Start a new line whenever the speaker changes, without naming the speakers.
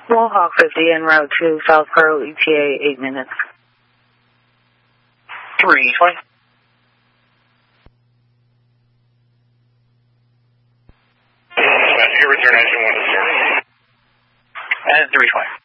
Mohawk 50 en route to South Pearl, ETA 8 minutes.
320. Your return engine 1 is 0. And 320.